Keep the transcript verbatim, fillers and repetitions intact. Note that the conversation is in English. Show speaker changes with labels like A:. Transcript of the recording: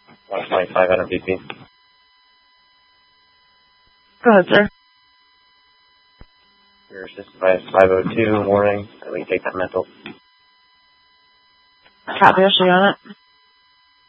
A: one twenty-five out of B P.
B: Go ahead, sir.
A: You're assisted by five oh two, warning that we take that mental.
B: Copy, I'll show you on it.